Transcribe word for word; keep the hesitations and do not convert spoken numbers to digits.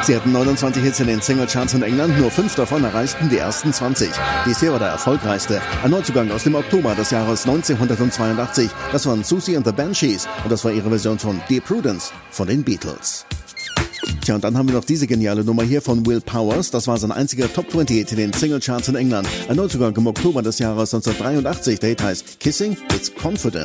Sie hatten neunundzwanzig Hits in den Singlecharts in England, nur fünf davon erreichten die ersten zwanzig. Dies hier war der erfolgreichste. Ein Neuzugang aus dem Oktober des Jahres neunzehnhundertzweiundachtzig. Das waren Susie and the Banshees und das war ihre Version von Dear Prudence von den Beatles. Tja, und dann haben wir noch diese geniale Nummer hier von Will Powers. Das war sein einziger Top zwanzig Hit in den Singlecharts in England. Ein Neuzugang im Oktober des Jahres neunzehnhundertdreiundachtzig. Der Hit heißt Kissing with Confidence.